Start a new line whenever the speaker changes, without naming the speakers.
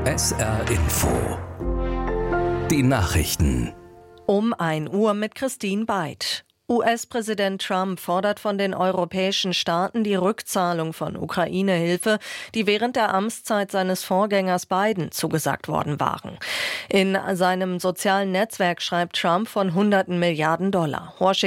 SR Info. Die Nachrichten.
Um 1 Uhr mit Christine Beid. US-Präsident Trump fordert von den europäischen Staaten die Rückzahlung von Ukraine-Hilfe, die während der Amtszeit seines Vorgängers Biden zugesagt worden waren. In seinem sozialen Netzwerk schreibt Trump von Hunderten Milliarden Dollar.